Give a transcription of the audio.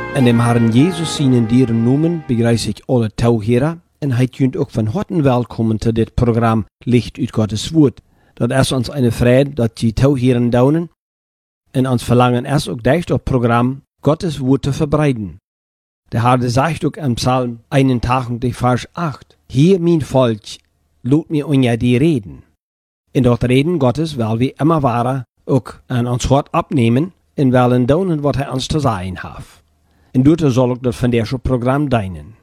In dem Herrn Jesus seinen dieren noemen begrüße ich alle Tauhörer und heet junt ook van harten welkom zu dit Programm Licht uit Gottes Woord. Dat is ons eine Freude, dat die Tauhören daunen und ons verlangen es ook dicht op Programm Gottes Woord te verbreiten. Der Herr sagt auch im Psalm 81, Vers 8, Hier mein Volk, lot mir unja die reden. In dort Reden Gottes, weil wir immer wahrer auch an uns Hort abnehmen, in welchen daunen, was er uns zu sagen hat. En doet soll ook dat van deze Programm dienen.